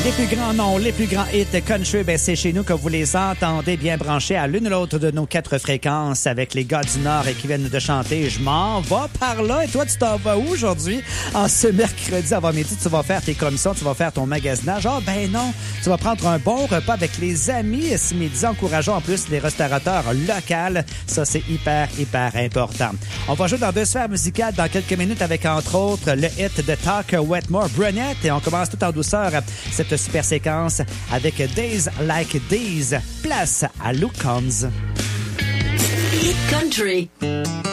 Les plus grands noms, les plus grands hits country, ben c'est chez nous que vous les entendez bien branchés à l'une ou l'autre de nos 4 fréquences avec les gars du Nord et qui viennent de chanter « Je m'en vais par là ». Et toi, tu t'en vas où aujourd'hui? En ce mercredi avant-midi, tu vas faire tes commissions, tu vas faire ton magasinage. Ah ben non, tu vas prendre un bon repas avec les amis ce midi, encourageant en plus les restaurateurs locaux. Ça, c'est hyper, hyper important. On va jouer dans 2 sphères musicales dans quelques minutes avec, entre autres, le hit de Talk Wetmore, Brunette. Et on commence tout en douceur cette super séquence avec Days Like These. Place à Luke Combs. Hit Country.